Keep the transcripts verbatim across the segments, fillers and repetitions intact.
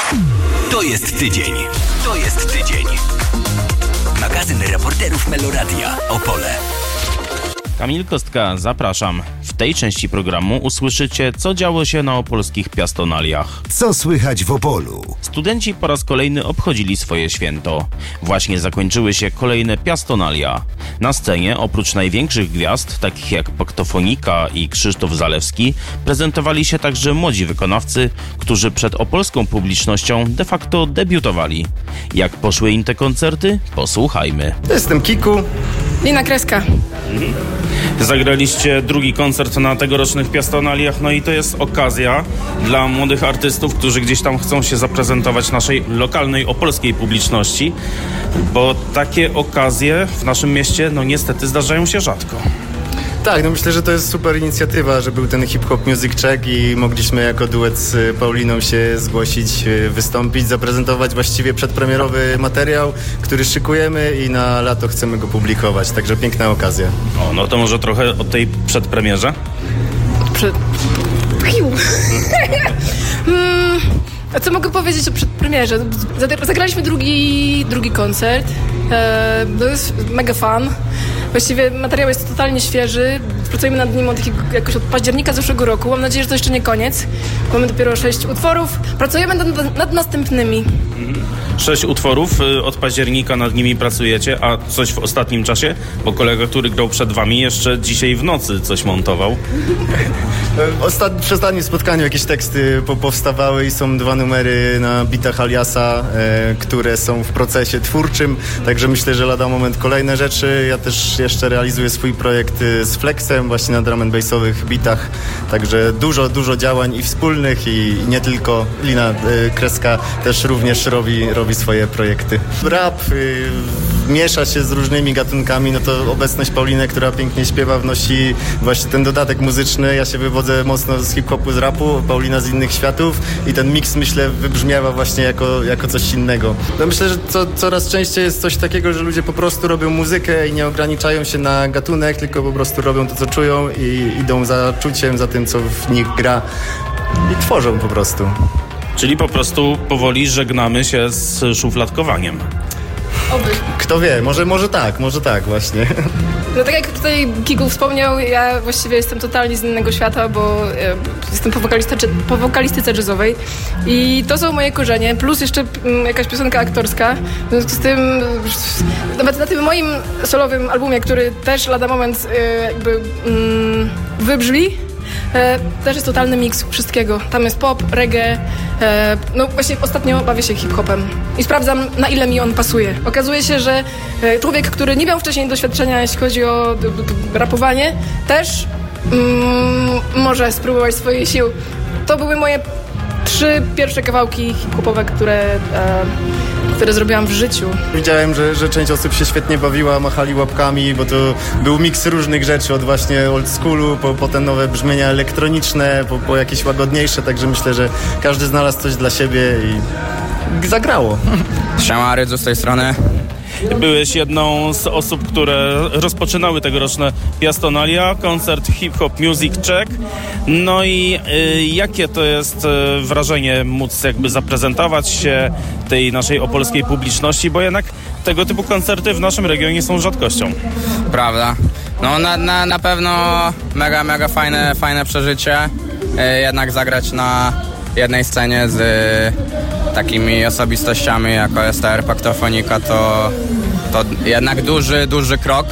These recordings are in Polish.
To jest tydzień. To jest tydzień. Magazyn reporterów Meloradia Opole. Kamil Kostka, zapraszam. W tej części programu usłyszycie, co działo się na opolskich piastonaliach. Co słychać w Opolu? Studenci po raz kolejny obchodzili swoje święto. Właśnie zakończyły się kolejne piastonalia. Na scenie, oprócz największych gwiazd, takich jak Paktofonika i Krzysztof Zalewski, prezentowali się także młodzi wykonawcy, którzy przed opolską publicznością de facto debiutowali. Jak poszły im te koncerty? Posłuchajmy. Jestem Kiku. Lina Kreska. Zagraliście drugi koncert na tegorocznych piastonaliach, no i to jest okazja dla młodych artystów, którzy gdzieś tam chcą się zaprezentować naszej lokalnej opolskiej publiczności, bo takie okazje w naszym mieście, no niestety zdarzają się rzadko. Tak, no myślę, że to jest super inicjatywa, że był ten hip-hop music check i mogliśmy jako duet z Pauliną się zgłosić, wystąpić, zaprezentować właściwie przedpremierowy materiał, który szykujemy i na lato chcemy go publikować, także piękna okazja. O, no to może trochę o tej przedpremierze? Przed... hmm, a co mogę powiedzieć o przedpremierze? Zagraliśmy drugi, drugi koncert. E, to jest mega fan. Właściwie materiał jest totalnie świeży. Pracujemy nad nim od takiego, jakoś od października zeszłego roku. Mam nadzieję, że to jeszcze nie koniec. Mamy dopiero sześć utworów. Pracujemy nad, nad następnymi. Sześć utworów, od października nad nimi pracujecie, a coś w ostatnim czasie? Bo kolega, który grał przed wami, jeszcze dzisiaj w nocy coś montował. Ostat... Przy ostatnim spotkaniu jakieś teksty po- powstawały i są dwa numery na bitach Aliasa, e, które są w procesie twórczym, także myślę, że lada moment kolejne rzeczy. Ja też jeszcze realizuję swój projekt z Flexem właśnie na drum and bassowych bitach, także dużo, dużo działań i wspólnych i, i nie tylko. Lina e, Kreska też również robi, robi swoje projekty. Rap y, miesza się z różnymi gatunkami, no to obecność Pauliny, która pięknie śpiewa, wnosi właśnie ten dodatek muzyczny. Ja się wywodzę mocno z hip-hopu, z rapu, Paulina z innych światów i ten miks, myślę, wybrzmiewa właśnie jako, jako coś innego. No myślę, że co, coraz częściej jest coś takiego, że ludzie po prostu robią muzykę i nie ograniczają się na gatunek, tylko po prostu robią to, co czują i idą za czuciem, za tym, co w nich gra i tworzą po prostu. Czyli po prostu powoli żegnamy się z szufladkowaniem. Oby. Kto wie, może, może tak, może tak właśnie. No tak jak tutaj Kiku wspomniał, ja właściwie jestem totalnie z innego świata, bo e, jestem po, wokalistyczce, po wokalistyce jazzowej i to są moje korzenie, plus jeszcze m, jakaś piosenka aktorska. W związku z tym, nawet na tym moim solowym albumie, który też lada moment e, jakby mm, wybrzmi, E, też jest totalny miks wszystkiego. Tam jest pop, reggae. E, no właśnie ostatnio bawię się hip-hopem i sprawdzam, na ile mi on pasuje. Okazuje się, że e, człowiek, który nie miał wcześniej doświadczenia, jeśli chodzi o d- d- rapowanie, też mm, może spróbować swoich sił. To były moje trzy pierwsze kawałki hip-hopowe, które, e, które zrobiłam w życiu. Widziałem, że, że część osób się świetnie bawiła, machali łapkami, bo to był miks różnych rzeczy, od właśnie old schoolu, po, po te nowe brzmienia elektroniczne, po, po jakieś łagodniejsze, także myślę, że każdy znalazł coś dla siebie i zagrało. Siema, Rydzu z tej strony. Byłeś jedną z osób, które rozpoczynały tegoroczne piastonalia, koncert Hip Hop Music Check. No i y, jakie to jest y, wrażenie móc jakby zaprezentować się tej naszej opolskiej publiczności, bo jednak tego typu koncerty w naszym regionie są rzadkością. Prawda. No na, na, na pewno mega, mega fajne, fajne przeżycie. Y, jednak zagrać na jednej scenie z y, takimi osobistościami, jako jest ta Paktofonika, to, to jednak duży, duży krok.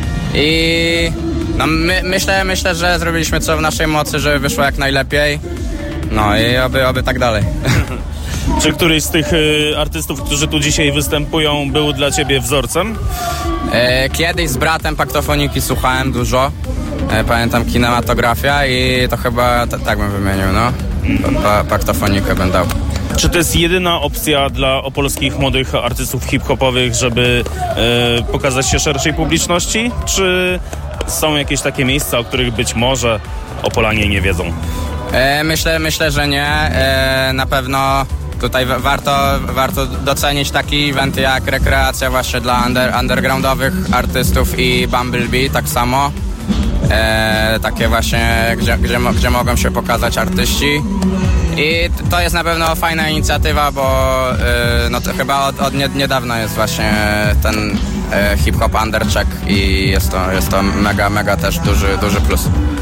I no, my, myślę, myślę, że zrobiliśmy co w naszej mocy, żeby wyszło jak najlepiej. No i oby, oby tak dalej. Czy któryś z tych y, artystów, którzy tu dzisiaj występują, był dla ciebie wzorcem? Y, kiedyś z bratem Paktofoniki słuchałem dużo. Y, pamiętam Kinematografia i to chyba t- tak bym wymienił, no. Pa, Paktofonikę będę dał. Czy to jest jedyna opcja dla opolskich młodych artystów hip-hopowych, żeby e, pokazać się szerszej publiczności? Czy są jakieś takie miejsca, o których być może Opolanie nie wiedzą? E, myślę, myślę, że nie. E, na pewno tutaj w- warto, warto docenić taki event jak rekreacja właśnie dla under, undergroundowych artystów i Bumblebee tak samo. E, takie właśnie, gdzie, gdzie, gdzie mogą się pokazać artyści I to jest na pewno fajna inicjatywa, bo yy, no to chyba od, od nie, niedawna jest właśnie ten yy, hip-hop undercheck i jest to, jest to mega, mega też duży, duży plus.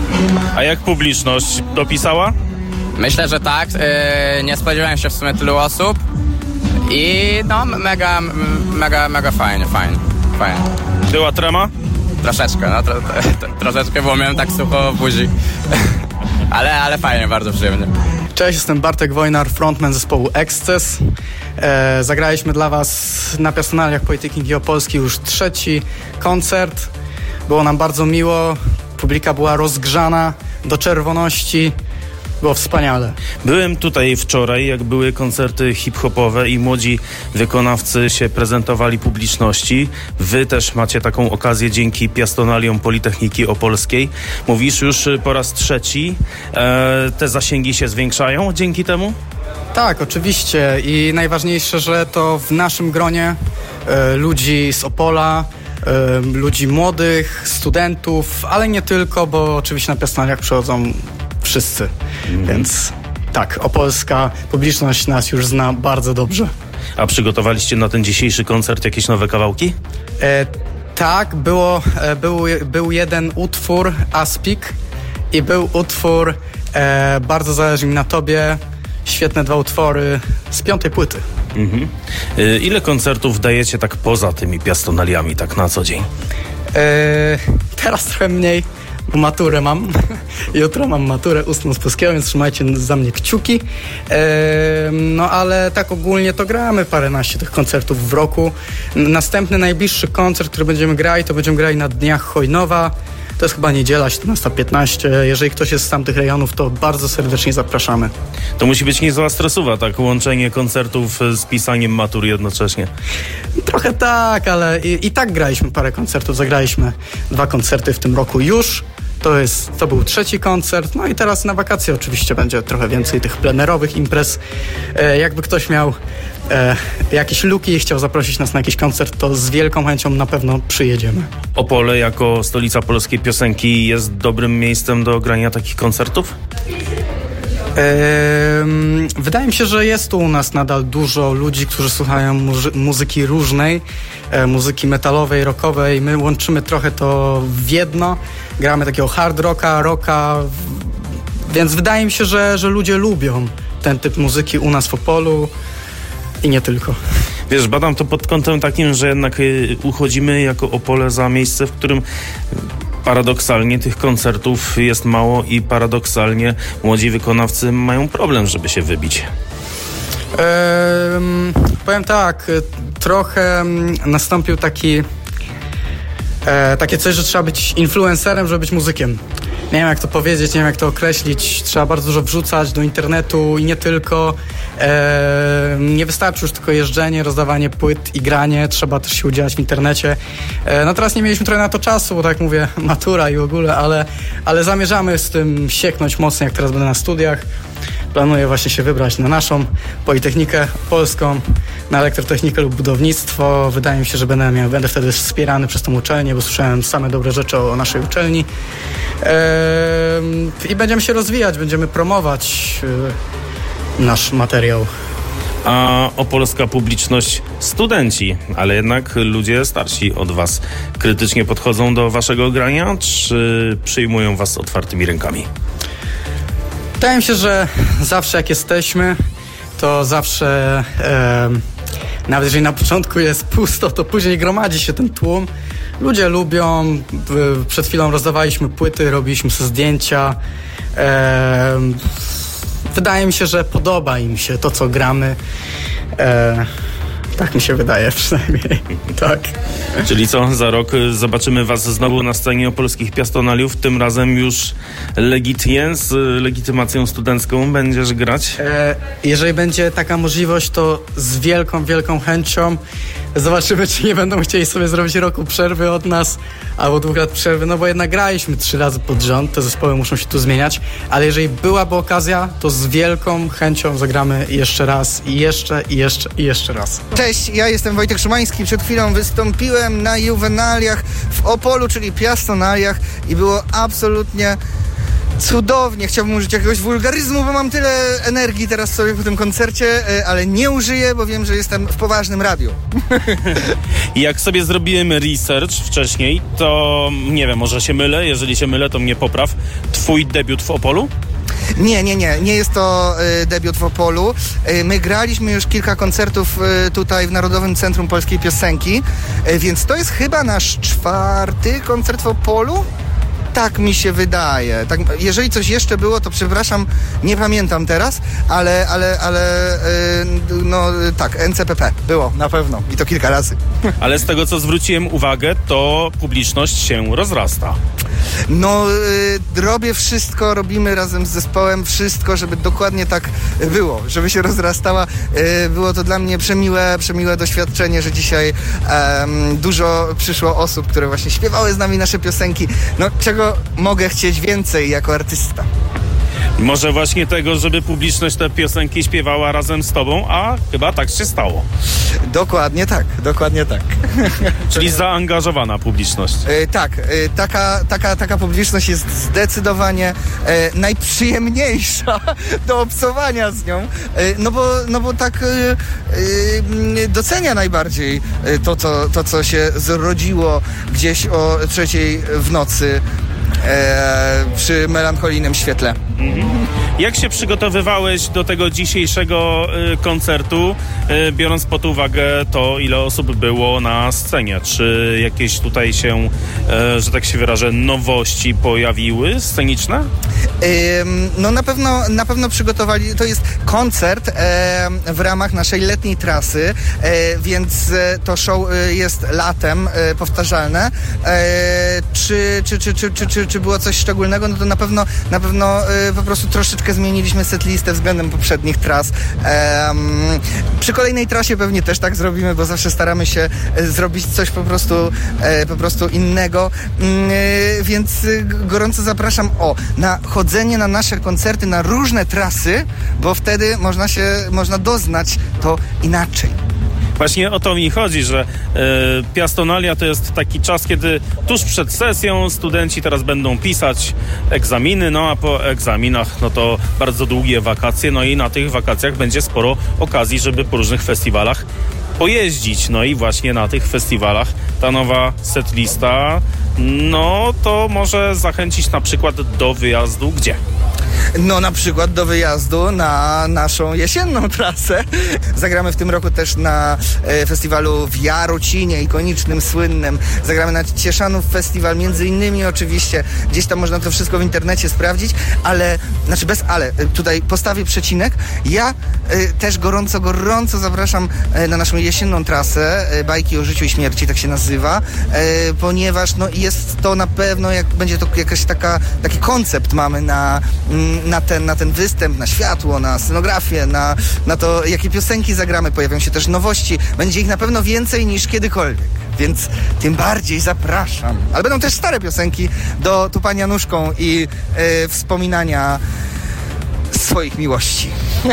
A jak publiczność dopisała? Myślę, że tak. Yy, nie spodziewałem się w sumie tylu osób i no mega, mega, mega fajnie, fajnie, fajnie. Była trema? Troszeczkę, no tro, tro, troszeczkę, bo miałem tak sucho w buzi. ale, ale fajnie, bardzo przyjemnie. Cześć, jestem Bartek Wojnar, frontman zespołu Excess. E, zagraliśmy dla was na Piastonaliach Politechniki Opolskiej już trzeci koncert. Było nam bardzo miło, publika była rozgrzana do czerwoności. Było wspaniale. Byłem tutaj wczoraj, jak były koncerty hip-hopowe i młodzi wykonawcy się prezentowali publiczności. Wy też macie taką okazję dzięki Piastonaliom Politechniki Opolskiej. Mówisz już po raz trzeci. E, te zasięgi się zwiększają dzięki temu? Tak, oczywiście i najważniejsze, że to w naszym gronie e, ludzi z Opola, e, ludzi młodych, studentów, ale nie tylko, bo oczywiście na Piastonaliach przychodzą wszyscy, mm. więc tak, opolska publiczność nas już zna bardzo dobrze. A przygotowaliście na ten dzisiejszy koncert jakieś nowe kawałki? E, tak, było, e, był, był jeden utwór, Aspik, i był utwór e, Bardzo zależy mi na tobie, świetne dwa utwory z piątej płyty. Mhm. E, ile koncertów dajecie tak poza tymi Piastonaliami, tak na co dzień? E, teraz trochę mniej, bo maturę mam. Jutro mam maturę ustną z polskiego, więc trzymajcie za mnie kciuki. E, no ale tak ogólnie to gramy paręnaście tych koncertów w roku. Następny, najbliższy koncert, który będziemy grali, to będziemy grali na Dniach Hojnowa. To jest chyba niedziela, siedemnasta piętnaście. Jeżeli ktoś jest z tamtych rejonów, to bardzo serdecznie zapraszamy. To musi być niezła stresowa, tak? Łączenie koncertów z pisaniem matur jednocześnie. Trochę tak, ale i, i tak graliśmy parę koncertów. Zagraliśmy dwa koncerty w tym roku już. To jest, to był trzeci koncert. No i teraz na wakacje oczywiście będzie trochę więcej tych plenerowych imprez. E, jakby ktoś miał e, jakieś luki i chciał zaprosić nas na jakiś koncert, to z wielką chęcią na pewno przyjedziemy. Opole jako stolica polskiej piosenki jest dobrym miejscem do grania takich koncertów? Ehm, wydaje mi się, że jest tu u nas nadal dużo ludzi, którzy słuchają muzy- muzyki różnej, e, muzyki metalowej, rockowej. My łączymy trochę to w jedno. Gramy takiego hard rocka, rocka, w... więc wydaje mi się, że, że ludzie lubią ten typ muzyki u nas w Opolu i nie tylko. Wiesz, badam to pod kątem takim, że jednak y, uchodzimy jako Opole za miejsce, w którym paradoksalnie tych koncertów jest mało i paradoksalnie młodzi wykonawcy mają problem, żeby się wybić. Ehm, powiem tak, trochę nastąpił taki e, takie coś, że trzeba być influencerem, żeby być muzykiem. Nie wiem jak to powiedzieć, nie wiem jak to określić. Trzeba bardzo dużo wrzucać do internetu i nie tylko. E, nie wystarczy już tylko jeżdżenie, rozdawanie płyt i granie. Trzeba też się udzielać w internecie. E, no teraz nie mieliśmy trochę na to czasu, bo tak jak mówię, matura i w ogóle, ale, ale zamierzamy z tym sieknąć mocno, jak teraz będę na studiach. Planuję właśnie się wybrać na naszą Politechnikę Polską, na elektrotechnikę lub budownictwo. Wydaje mi się, że będę, miał, będę wtedy wspierany przez tą uczelnię, bo słyszałem same dobre rzeczy o naszej uczelni. Eee, I będziemy się rozwijać, będziemy promować e, nasz materiał. A opolska publiczność, studenci, ale jednak ludzie starsi od was, krytycznie podchodzą do waszego grania, czy przyjmują was otwartymi rękami? Wydaje mi się, że zawsze jak jesteśmy, to zawsze, e, nawet jeżeli na początku jest pusto, to później gromadzi się ten tłum. Ludzie lubią, przed chwilą rozdawaliśmy płyty, robiliśmy sobie zdjęcia. E, wydaje mi się, że podoba im się to, co gramy. E, tak mi się wydaje przynajmniej, tak. Czyli co, za rok zobaczymy was znowu na scenie opolskich Piastonaliów, tym razem już legitnie, z legitymacją studencką będziesz grać? E, jeżeli będzie taka możliwość, to z wielką, wielką chęcią. Zobaczymy, czy nie będą chcieli sobie zrobić roku przerwy od nas, albo dwóch lat przerwy, no bo jednak graliśmy trzy razy pod rząd, te zespoły muszą się tu zmieniać, ale jeżeli byłaby okazja, to z wielką chęcią zagramy jeszcze raz i jeszcze, i jeszcze, i jeszcze raz. Cześć, ja jestem Wojtek Szymański, przed chwilą wystąpiłem na Juwenaliach w Opolu, czyli Piastonaliach i było absolutnie Cudownie, chciałbym użyć jakiegoś wulgaryzmu, bo mam tyle energii teraz sobie po tym koncercie, ale nie użyję, bo wiem, że jestem w poważnym radiu. Jak sobie zrobiłem research wcześniej, to nie wiem, może się mylę, jeżeli się mylę, to mnie popraw. Twój debiut w Opolu? Nie, nie, nie. Nie jest to y, debiut w Opolu. Y, my graliśmy już kilka koncertów y, tutaj w Narodowym Centrum Polskiej Piosenki, y, więc to jest chyba nasz czwarty koncert w Opolu. Tak mi się wydaje. Tak, jeżeli coś jeszcze było, to przepraszam, nie pamiętam teraz, ale, ale, ale yy, no tak, N C P P było, na pewno. I to kilka razy. Ale z tego, co zwróciłem uwagę, to publiczność się rozrasta. No, yy, robię wszystko, robimy razem z zespołem wszystko, żeby dokładnie tak było, żeby się rozrastała. Yy, było to dla mnie przemiłe, przemiłe doświadczenie, że dzisiaj yy, dużo przyszło osób, które właśnie śpiewały z nami nasze piosenki. No, czego mogę chcieć więcej jako artysta? Może właśnie tego, żeby publiczność te piosenki śpiewała razem z tobą, a chyba tak się stało. Dokładnie tak, dokładnie tak. Czyli zaangażowana publiczność. E, tak, e, taka, taka, taka publiczność jest zdecydowanie e, najprzyjemniejsza do obcowania z nią, e, no, bo, no bo tak e, e, docenia najbardziej to co, to, co się zrodziło gdzieś o trzeciej w nocy e, przy melancholijnym świetle. Mhm. Jak się przygotowywałeś do tego dzisiejszego y, koncertu, y, biorąc pod uwagę to, ile osób było na scenie? Czy jakieś tutaj się, y, że tak się wyrażę, nowości pojawiły sceniczne? Ym, no na pewno, na pewno przygotowali, to jest koncert e, w ramach naszej letniej trasy, e, więc e, to show e, jest latem e, powtarzalne. E, czy, czy, czy, czy, czy, czy, czy było coś szczególnego? No to na pewno, na pewno e, po prostu troszeczkę zmieniliśmy setlistę względem poprzednich tras. E, przy kolejnej trasie pewnie też tak zrobimy, bo zawsze staramy się e, zrobić coś po prostu, e, po prostu innego. E, więc e, gorąco zapraszam o, na chodzenie na nasze koncerty, na różne trasy, bo wtedy można się, można doznać to inaczej. Właśnie o to mi chodzi, że y, Piastonalia to jest taki czas, kiedy tuż przed sesją studenci teraz będą pisać egzaminy, no a po egzaminach no to bardzo długie wakacje, no i na tych wakacjach będzie sporo okazji, żeby po różnych festiwalach pojeździć. No i właśnie na tych festiwalach ta nowa setlista, no to może zachęcić na przykład do wyjazdu gdzie? No na przykład do wyjazdu na naszą jesienną trasę. Zagramy w tym roku też na e, festiwalu w Jarocinie, ikonicznym, słynnym. Zagramy na Cieszanów Festiwal, między innymi oczywiście. Gdzieś tam można to wszystko w internecie sprawdzić, ale, znaczy bez ale, tutaj postawię przecinek. Ja e, też gorąco, gorąco zapraszam e, na naszą jesienną trasę, e, Bajki o życiu i śmierci, tak się nazywa, e, ponieważ no jest to na pewno, jak będzie to jakaś taka, taki koncept mamy na Na ten, na ten występ, na światło, na scenografię, na, na to, jakie piosenki zagramy. Pojawią się też nowości. Będzie ich na pewno więcej niż kiedykolwiek. Więc tym bardziej zapraszam. Ale będą też stare piosenki do tupania nóżką i e, wspominania swoich miłości.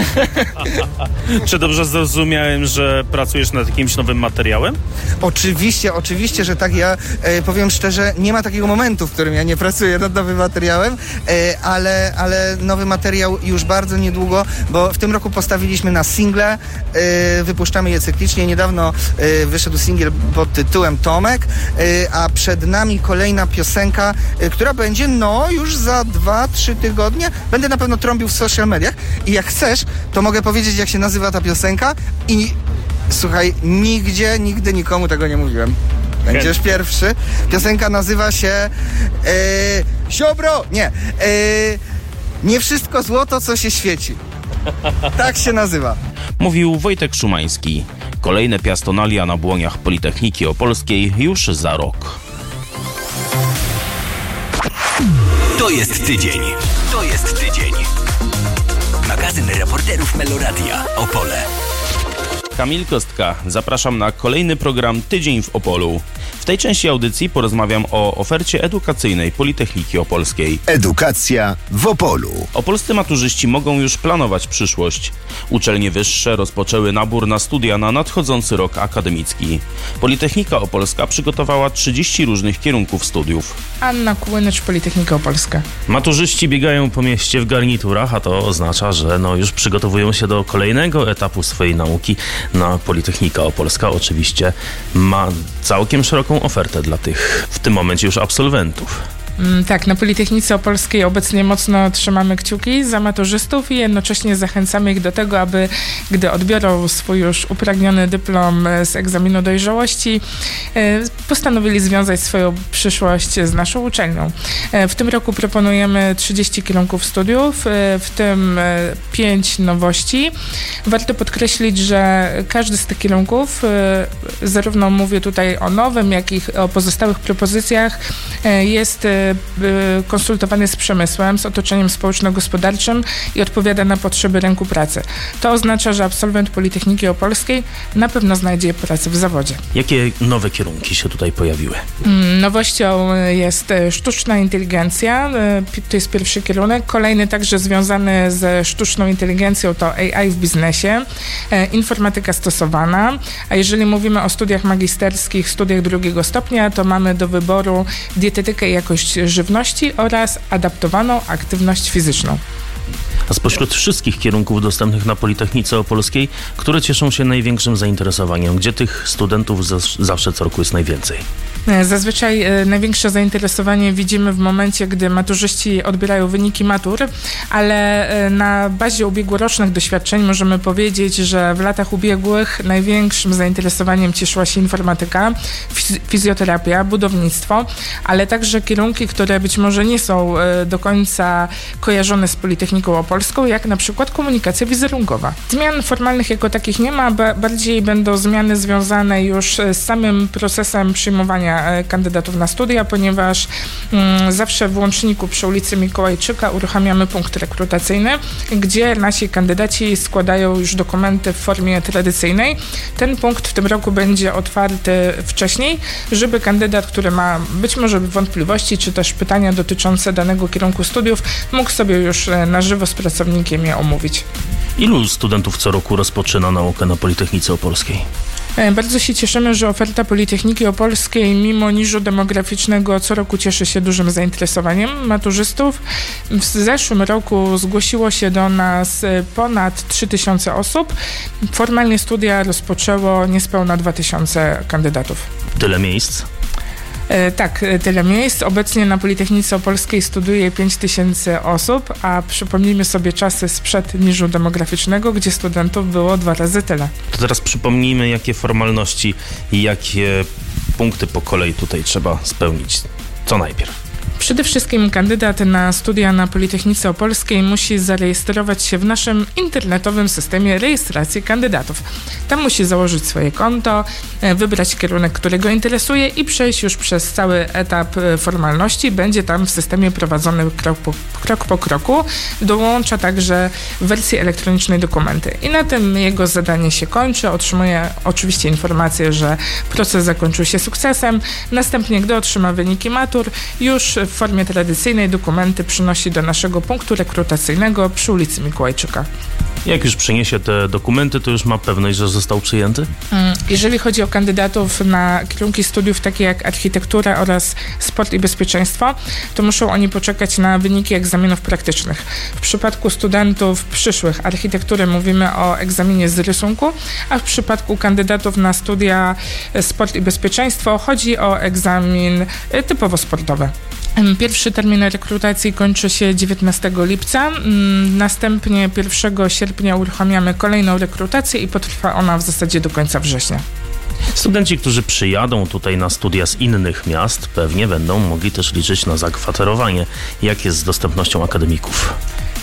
Czy dobrze zrozumiałem, że pracujesz nad jakimś nowym materiałem? Oczywiście, oczywiście, że tak. Ja e, powiem szczerze, nie ma takiego momentu, w którym ja nie pracuję nad nowym materiałem, e, ale, ale nowy materiał już bardzo niedługo, bo w tym roku postawiliśmy na single, e, wypuszczamy je cyklicznie. Niedawno e, wyszedł singiel pod tytułem Tomek, e, a przed nami kolejna piosenka, e, która będzie no już za dwa, trzy tygodnie. Będę na pewno trąbił w social mediach i jak chcesz, to mogę powiedzieć, jak się nazywa ta piosenka i słuchaj, nigdzie, nigdy nikomu tego nie mówiłem. Będziesz pierwszy. Piosenka nazywa się e, Siobro! Nie. E, nie wszystko złoto, co się świeci. Tak się nazywa. Mówił Wojtek Szumański. Kolejne Piastonalia na błoniach Politechniki Opolskiej już za rok. To jest tydzień. To jest tydzień. Magazyn reporterów Meloradia. Opole. Kamil Kostka. Zapraszam na kolejny program Tydzień w Opolu. W tej części audycji porozmawiam o ofercie edukacyjnej Politechniki Opolskiej. Edukacja w Opolu. Opolscy maturzyści mogą już planować przyszłość. Uczelnie wyższe rozpoczęły nabór na studia na nadchodzący rok akademicki. Politechnika Opolska przygotowała trzydzieści różnych kierunków studiów. Anna Kłynycz, Politechnika Opolska. Maturzyści biegają po mieście w garniturach, a to oznacza, że no już przygotowują się do kolejnego etapu swojej nauki. Na Politechnika Opolska oczywiście ma całkiem szeroką ofertę dla tych w tym momencie już absolwentów. Tak, na Politechnice Opolskiej obecnie mocno trzymamy kciuki za maturzystów i jednocześnie zachęcamy ich do tego, aby gdy odbiorą swój już upragniony dyplom z egzaminu dojrzałości, postanowili związać swoją przyszłość z naszą uczelnią. W tym roku proponujemy trzydzieści kierunków studiów, w tym pięć nowości. Warto podkreślić, że każdy z tych kierunków, zarówno mówię tutaj o nowym, jak i o pozostałych propozycjach, jest konsultowany z przemysłem, z otoczeniem społeczno-gospodarczym i odpowiada na potrzeby rynku pracy. To oznacza, że absolwent Politechniki Opolskiej na pewno znajdzie pracę w zawodzie. Jakie nowe kierunki się tutaj pojawiły? Nowością jest sztuczna inteligencja, to jest pierwszy kierunek. Kolejny także związany ze sztuczną inteligencją to A I w biznesie, informatyka stosowana, a jeżeli mówimy o studiach magisterskich, studiach drugiego stopnia, to mamy do wyboru dietetykę i jakość żywności oraz adaptowaną aktywność fizyczną. A spośród wszystkich kierunków dostępnych na Politechnice Opolskiej, które cieszą się największym zainteresowaniem? Gdzie tych studentów zawsze co roku jest najwięcej? Zazwyczaj największe zainteresowanie widzimy w momencie, gdy maturzyści odbierają wyniki matur, ale na bazie ubiegłorocznych doświadczeń możemy powiedzieć, że w latach ubiegłych największym zainteresowaniem cieszyła się informatyka, fizjoterapia, budownictwo, ale także kierunki, które być może nie są do końca kojarzone z Politechniką Opolską, jak na przykład komunikacja wizerunkowa. Zmian formalnych jako takich nie ma, bardziej będą zmiany związane już z samym procesem przyjmowania kandydatów na studia, ponieważ mm, zawsze w Łączniku przy ulicy Mikołajczyka uruchamiamy punkt rekrutacyjny, gdzie nasi kandydaci składają już dokumenty w formie tradycyjnej. Ten punkt w tym roku będzie otwarty wcześniej, żeby kandydat, który ma być może wątpliwości, czy też pytania dotyczące danego kierunku studiów, mógł sobie już na żywo z pracownikiem je omówić. Ilu studentów co roku rozpoczyna naukę na Politechnice Opolskiej? Bardzo się cieszymy, że oferta Politechniki Opolskiej mimo niżu demograficznego co roku cieszy się dużym zainteresowaniem maturzystów. W zeszłym roku zgłosiło się do nas ponad trzy tysiące osób. Formalnie studia rozpoczęło niespełna dwa tysiące kandydatów. Tyle miejsc? Tak, tyle miejsc. Obecnie na Politechnice Opolskiej studiuje pięć tysięcy osób, a przypomnijmy sobie czasy sprzed niżu demograficznego, gdzie studentów było dwa razy tyle. To teraz przypomnijmy, jakie formalności i jakie punkty po kolei tutaj trzeba spełnić. Co najpierw? Przede wszystkim kandydat na studia na Politechnice Opolskiej musi zarejestrować się w naszym internetowym systemie rejestracji kandydatów. Tam musi założyć swoje konto, wybrać kierunek, który go interesuje i przejść już przez cały etap formalności. Będzie tam w systemie prowadzony krok po, krok po kroku. Dołącza także w wersji elektronicznej dokumenty. I na tym jego zadanie się kończy. Otrzymuje oczywiście informację, że proces zakończył się sukcesem. Następnie, gdy otrzyma wyniki matur, już w formie tradycyjnej dokumenty przynosi do naszego punktu rekrutacyjnego przy ulicy Mikołajczyka. Jak już przyniesie te dokumenty, to już ma pewność, że został przyjęty? Jeżeli chodzi o kandydatów na kierunki studiów takie jak architektura oraz sport i bezpieczeństwo, to muszą oni poczekać na wyniki egzaminów praktycznych. W przypadku studentów przyszłych architektury mówimy o egzaminie z rysunku, a w przypadku kandydatów na studia sport i bezpieczeństwo chodzi o egzamin typowo sportowy. Pierwszy termin rekrutacji kończy się dziewiętnastego lipca, następnie pierwszego sierpnia uruchamiamy kolejną rekrutację i potrwa ona w zasadzie do końca września. Studenci, którzy przyjadą tutaj na studia z innych miast, pewnie będą mogli też liczyć na zakwaterowanie. Jak jest z dostępnością akademików?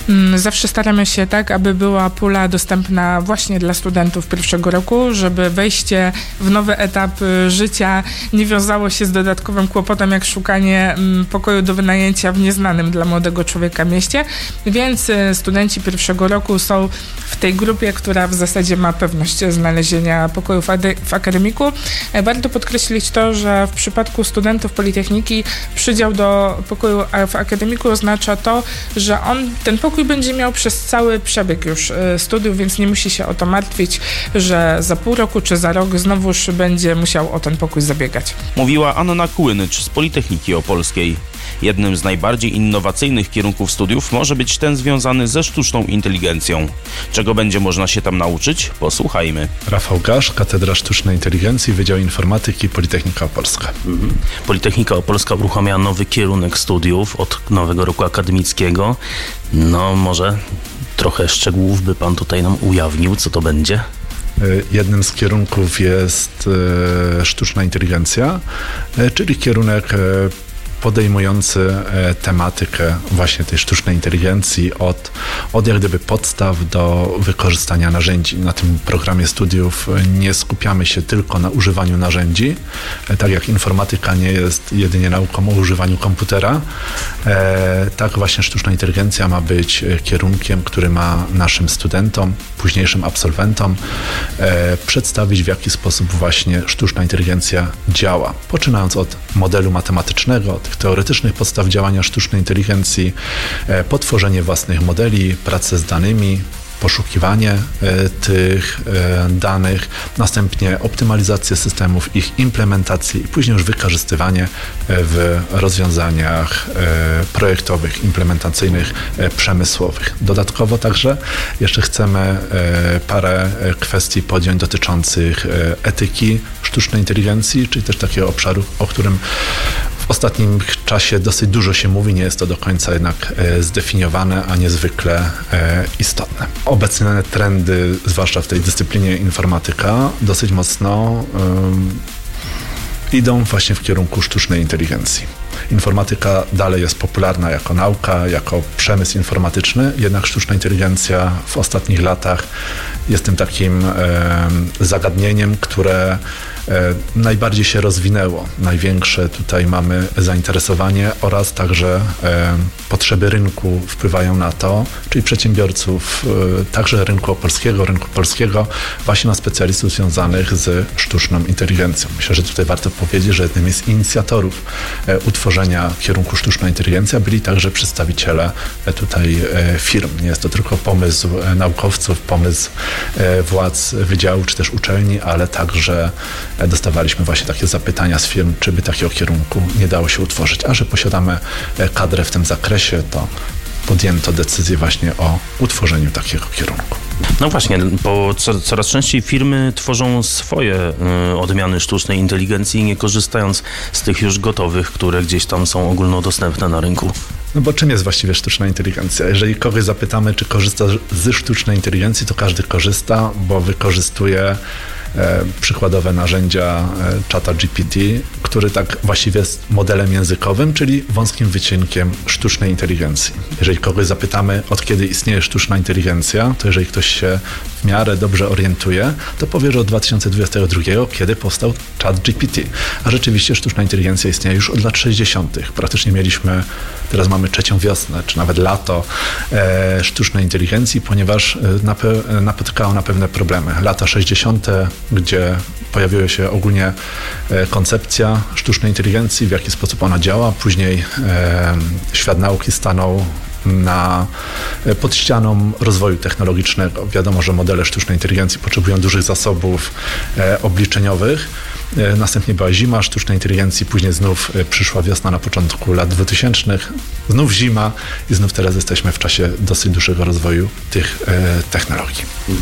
Zawsze staramy się tak, aby była pula dostępna właśnie dla studentów pierwszego roku, żeby wejście w nowy etap życia nie wiązało się z dodatkowym kłopotem, jak szukanie pokoju do wynajęcia w nieznanym dla młodego człowieka mieście, więc studenci pierwszego roku są w tej grupie, która w zasadzie ma pewność znalezienia pokoju w, ade- w akademiku. Warto podkreślić to, że w przypadku studentów Politechniki przydział do pokoju w akademiku oznacza to, że on ten pokój będzie miał przez cały przebieg już studiów, więc nie musi się o to martwić, że za pół roku czy za rok znowuż będzie musiał o ten pokój zabiegać. Mówiła Anna Kłynycz z Politechniki Opolskiej. Jednym z najbardziej innowacyjnych kierunków studiów może być ten związany ze sztuczną inteligencją. Czego będzie można się tam nauczyć? Posłuchajmy. Rafał Gasz, Katedra Sztucznej Inteligencji, Wydział Informatyki, Politechnika Opolska. Mhm. Politechnika Opolska uruchamia nowy kierunek studiów od nowego roku akademickiego. No może trochę szczegółów by pan tutaj nam ujawnił, co to będzie? Jednym z kierunków jest e, sztuczna inteligencja, e, czyli kierunek e, podejmujący e, tematykę właśnie tej sztucznej inteligencji od, od jak gdyby podstaw do wykorzystania narzędzi. Na tym programie studiów nie skupiamy się tylko na używaniu narzędzi, e, tak jak informatyka nie jest jedynie nauką o używaniu komputera, e, tak właśnie sztuczna inteligencja ma być kierunkiem, który ma naszym studentom, późniejszym absolwentom e, przedstawić, w jaki sposób właśnie sztuczna inteligencja działa. Poczynając od modelu matematycznego, tych teoretycznych podstaw działania sztucznej inteligencji, e, potworzenie własnych modeli, pracę z danymi, poszukiwanie e, tych e, danych, następnie optymalizację systemów, ich implementację i później już wykorzystywanie e, w rozwiązaniach e, projektowych, implementacyjnych, e, przemysłowych. Dodatkowo także jeszcze chcemy e, parę kwestii podjąć dotyczących e, etyki sztucznej inteligencji, czyli też takiego obszaru, o którym w ostatnim czasie dosyć dużo się mówi, nie jest to do końca jednak e, zdefiniowane, a niezwykle e, istotne. Obecne trendy, zwłaszcza w tej dyscyplinie informatyka, dosyć mocno e, idą właśnie w kierunku sztucznej inteligencji. Informatyka dalej jest popularna jako nauka, jako przemysł informatyczny, jednak sztuczna inteligencja w ostatnich latach jest tym takim e, zagadnieniem, które e, najbardziej się rozwinęło. Największe tutaj mamy zainteresowanie oraz także e, potrzeby rynku wpływają na to, czyli przedsiębiorców, e, także rynku opolskiego, rynku polskiego, właśnie na specjalistów związanych z sztuczną inteligencją. Myślę, że tutaj warto powiedzieć, że jednym z inicjatorów e, utworzenia kierunku sztuczna inteligencja byli także przedstawiciele e, tutaj e, firm. Nie jest to tylko pomysł e, naukowców, pomysł e, władz wydziału czy też uczelni, ale także e, dostawaliśmy właśnie takie zapytania z firm, czy by takiego kierunku nie dało się utworzyć. A że posiadamy e, kadrę w tym zakresie, to podjęto decyzję właśnie o utworzeniu takiego kierunku. No właśnie, bo co, coraz częściej firmy tworzą swoje y, odmiany sztucznej inteligencji, nie korzystając z tych już gotowych, które gdzieś tam są ogólnodostępne na rynku. No bo czym jest właściwie sztuczna inteligencja? Jeżeli kogoś zapytamy, czy korzysta ze sztucznej inteligencji, to każdy korzysta, bo wykorzystuje e, przykładowe narzędzia e, czata G P T, który tak właściwie jest modelem językowym, czyli wąskim wycinkiem sztucznej inteligencji. Jeżeli kogoś zapytamy, od kiedy istnieje sztuczna inteligencja, to jeżeli ktoś się w miarę dobrze orientuje, to powie, że od dwa tysiące dwudziestego drugiego, kiedy powstał czat G P T. A rzeczywiście sztuczna inteligencja istnieje już od lat sześćdziesiątych. Praktycznie mieliśmy, teraz mamy trzecią wiosnę, czy nawet lato e, sztucznej inteligencji, ponieważ nape- napotykało na pewne problemy. Lata sześćdziesiąte, gdzie pojawiła się ogólnie e, koncepcja sztucznej inteligencji, w jaki sposób ona działa. Później e, świat nauki stanął na, pod ścianą rozwoju technologicznego. Wiadomo, że modele sztucznej inteligencji potrzebują dużych zasobów e, obliczeniowych. E, następnie była zima sztucznej inteligencji, później znów e, przyszła wiosna na początku lat dwutysięcznych, znów zima i znów teraz jesteśmy w czasie dosyć dużego rozwoju tych e, technologii.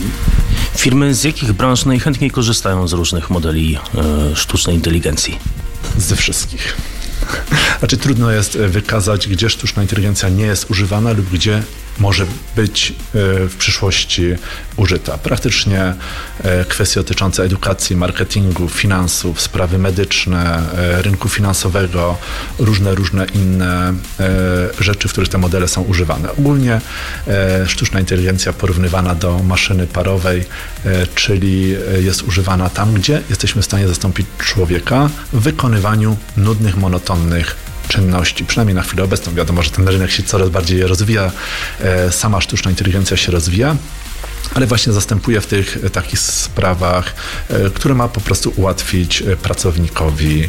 Firmy z jakich branż najchętniej korzystają z różnych modeli e, sztucznej inteligencji? Ze wszystkich. Znaczy trudno jest wykazać, gdzie sztuczna inteligencja nie jest używana lub gdzie może być w przyszłości użyta. Praktycznie kwestie dotyczące edukacji, marketingu, finansów, sprawy medyczne, rynku finansowego, różne, różne inne rzeczy, w których te modele są używane. Ogólnie sztuczna inteligencja porównywana do maszyny parowej, czyli jest używana tam, gdzie jesteśmy w stanie zastąpić człowieka w wykonywaniu nudnych, monotonnych czynności, przynajmniej na chwilę obecną. Wiadomo, że ten rynek się coraz bardziej rozwija, sama sztuczna inteligencja się rozwija, ale właśnie zastępuje w tych takich sprawach, które ma po prostu ułatwić pracownikowi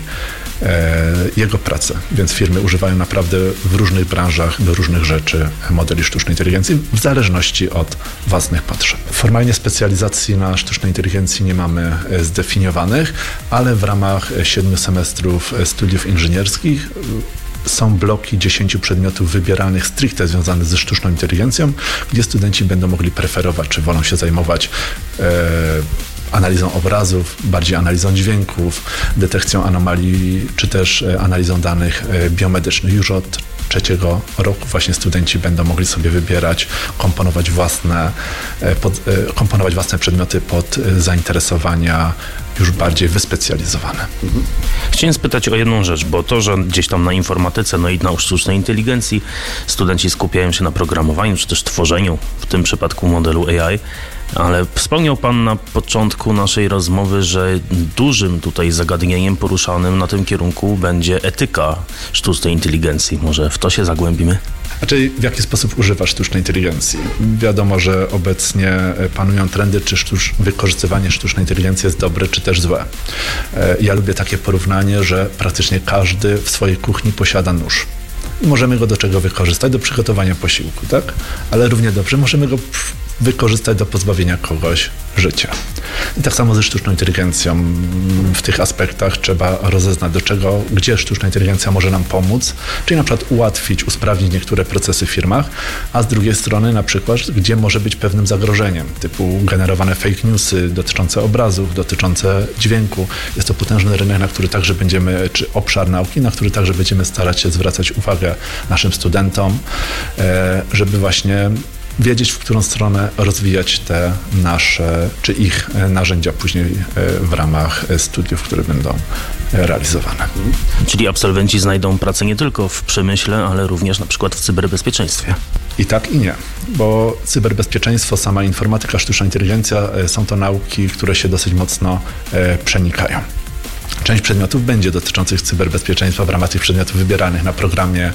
jego pracę. Więc firmy używają naprawdę w różnych branżach do różnych rzeczy modeli sztucznej inteligencji w zależności od własnych potrzeb. Formalnie specjalizacji na sztucznej inteligencji nie mamy zdefiniowanych, ale w ramach siedmiu semestrów studiów inżynierskich są bloki dziesięciu przedmiotów wybieralnych stricte związanych ze sztuczną inteligencją, gdzie studenci będą mogli preferować, czy wolą się zajmować e, analizą obrazów, bardziej analizą dźwięków, detekcją anomalii, czy też analizą danych biomedycznych. Już od trzeciego roku właśnie studenci będą mogli sobie wybierać, komponować własne, pod, komponować własne przedmioty pod zainteresowania już bardziej wyspecjalizowane. Mhm. Chciałem spytać o jedną rzecz, bo to, że gdzieś tam na informatyce, no i na sztucznej inteligencji studenci skupiają się na programowaniu, czy też tworzeniu, w tym przypadku modelu A I, ale wspomniał Pan na początku naszej rozmowy, że dużym tutaj zagadnieniem poruszanym na tym kierunku będzie etyka sztucznej inteligencji. Może w to się zagłębimy? Znaczy, w jaki sposób używa sztucznej inteligencji? Wiadomo, że obecnie panują trendy, czy sztucz, wykorzystywanie sztucznej inteligencji jest dobre, czy też złe. Ja lubię takie porównanie, że praktycznie każdy w swojej kuchni posiada nóż. I możemy go do czego wykorzystać? Do przygotowania posiłku, tak? Ale równie dobrze możemy go wykorzystać do pozbawienia kogoś życia. I tak samo ze sztuczną inteligencją. W tych aspektach trzeba rozeznać, do czego, gdzie sztuczna inteligencja może nam pomóc, czyli na przykład ułatwić, usprawnić niektóre procesy w firmach, a z drugiej strony na przykład, gdzie może być pewnym zagrożeniem, typu generowane fake newsy dotyczące obrazów, dotyczące dźwięku. Jest to potężny rynek, na który także będziemy, czy obszar nauki, na który także będziemy starać się zwracać uwagę naszym studentom, żeby właśnie wiedzieć, w którą stronę rozwijać te nasze, czy ich narzędzia później w ramach studiów, które będą realizowane. Czyli absolwenci znajdą pracę nie tylko w przemyśle, ale również na przykład w cyberbezpieczeństwie. I tak, i nie, bo cyberbezpieczeństwo, sama informatyka, sztuczna inteligencja są to nauki, które się dosyć mocno przenikają. Część przedmiotów będzie dotyczących cyberbezpieczeństwa w ramach tych przedmiotów wybieranych na programie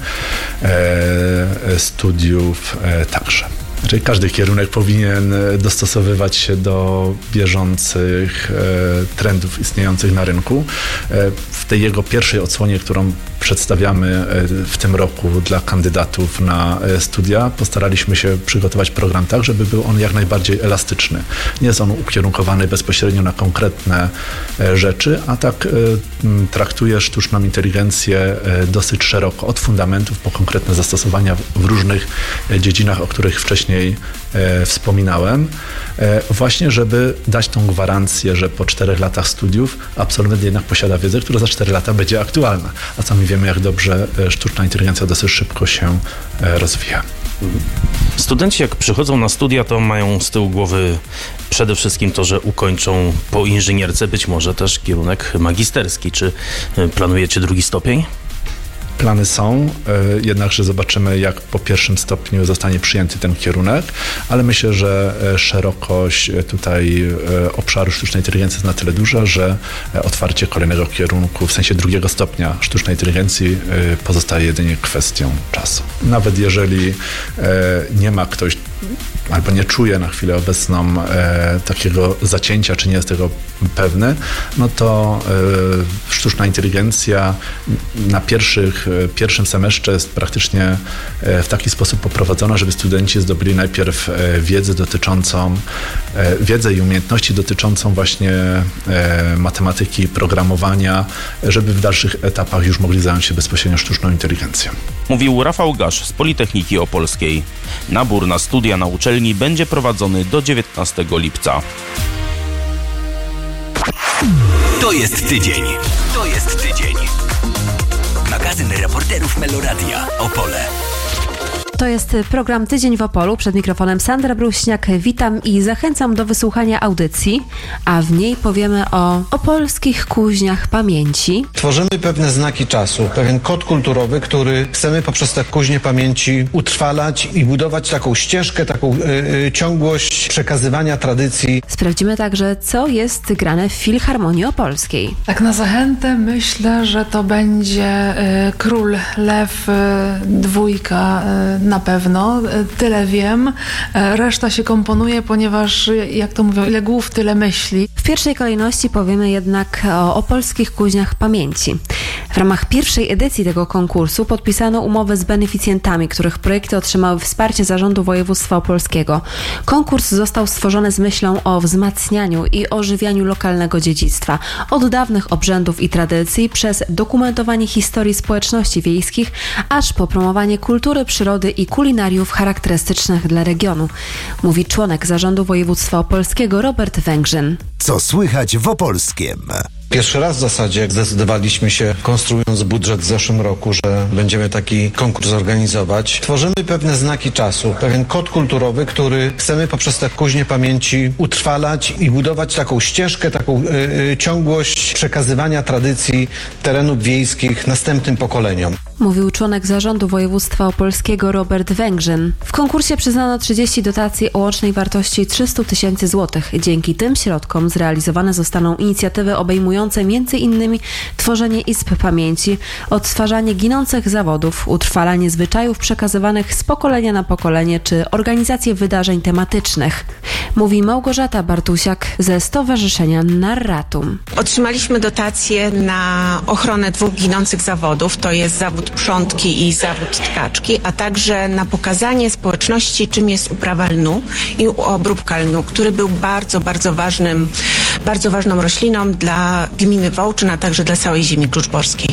e, studiów e, także. Czyli każdy kierunek powinien dostosowywać się do bieżących e, trendów istniejących na rynku. E, w tej jego pierwszej odsłonie, którą przedstawiamy e, w tym roku dla kandydatów na e, studia, postaraliśmy się przygotować program tak, żeby był on jak najbardziej elastyczny. Nie jest on ukierunkowany bezpośrednio na konkretne e, rzeczy, a tak e, traktuje sztuczną inteligencję e, dosyć szeroko, od fundamentów po konkretne zastosowania w różnych e, dziedzinach, o których wcześniej E, wspominałem, e, właśnie żeby dać tą gwarancję, że po czterech latach studiów absolwent jednak posiada wiedzę, która za cztery lata będzie aktualna. A sami wiemy, jak dobrze e, sztuczna inteligencja dosyć szybko się e, rozwija. Studenci jak przychodzą na studia, to mają z tyłu głowy przede wszystkim to, że ukończą po inżynierce być może też kierunek magisterski. Czy planujecie drugi stopień? Plany są, jednakże zobaczymy, jak po pierwszym stopniu zostanie przyjęty ten kierunek, ale myślę, że szerokość tutaj obszaru sztucznej inteligencji jest na tyle duża, że otwarcie kolejnego kierunku, w sensie drugiego stopnia sztucznej inteligencji pozostaje jedynie kwestią czasu. Nawet jeżeli nie ma ktoś albo nie czuje na chwilę obecną e, takiego zacięcia, czy nie jest tego pewny, no to e, sztuczna inteligencja na pierwszych, e, pierwszym semestrze jest praktycznie e, w taki sposób poprowadzona, żeby studenci zdobyli najpierw e, wiedzę dotyczącą, e, wiedzę i umiejętności dotyczącą właśnie e, matematyki, programowania, żeby w dalszych etapach już mogli zająć się bezpośrednio sztuczną inteligencją. Mówił Rafał Gasz z Politechniki Opolskiej. Nabór na studia na uczelni będzie prowadzony do dziewiętnastego lipca. To jest tydzień. To jest tydzień. Magazyn reporterów Meloradia Opole. To jest program Tydzień w Opolu. Przed mikrofonem Sandra Bruśniak. Witam i zachęcam do wysłuchania audycji, a w niej powiemy o opolskich kuźniach pamięci. Tworzymy pewne znaki czasu, pewien kod kulturowy, który chcemy poprzez te kuźnie pamięci utrwalać i budować taką ścieżkę, taką yy, ciągłość przekazywania tradycji. Sprawdzimy także, co jest grane w Filharmonii Opolskiej. Tak na zachętę myślę, że to będzie y, Król Lew y, dwójka y, na pewno. Y, tyle wiem. Y, reszta się komponuje, ponieważ y, jak to mówią, ile głów, tyle myśli. W pierwszej kolejności powiemy jednak o opolskich kuźniach pamięci. W ramach pierwszej edycji tego konkursu podpisano umowę z beneficjentami, których projekty otrzymały wsparcie Zarządu Województwa Opolskiego. Konkurs został stworzony z myślą o wzmacnianiu i ożywianiu lokalnego dziedzictwa, od dawnych obrzędów i tradycji, przez dokumentowanie historii społeczności wiejskich, aż po promowanie kultury, przyrody i kulinariów charakterystycznych dla regionu, mówi członek Zarządu Województwa Opolskiego Robert Węgrzyn. Co słychać w Opolskiem? Pierwszy raz w zasadzie zdecydowaliśmy się, konstruując budżet w zeszłym roku, że będziemy taki konkurs organizować. Tworzymy pewne znaki czasu, pewien kod kulturowy, który chcemy poprzez te kuźnie pamięci utrwalać i budować taką ścieżkę, taką yy, ciągłość przekazywania tradycji terenów wiejskich następnym pokoleniom. Mówił członek Zarządu Województwa Opolskiego Robert Węgrzyn. W konkursie przyznano trzydzieści dotacji o łącznej wartości trzysta tysięcy złotych. Dzięki tym środkom zrealizowane zostaną inicjatywy obejmujące między innymi tworzenie izb pamięci, odtwarzanie ginących zawodów, utrwalanie zwyczajów przekazywanych z pokolenia na pokolenie czy organizację wydarzeń tematycznych. Mówi Małgorzata Bartusiak ze Stowarzyszenia Narratum. Otrzymaliśmy dotację na ochronę dwóch ginących zawodów, to jest zawód przątki i zawód tkaczki, a także na pokazanie społeczności, czym jest uprawa lnu i obróbka lnu, który był bardzo, bardzo ważnym, bardzo ważną rośliną dla gminy Wołczyn, a także dla całej ziemi kluczborskiej.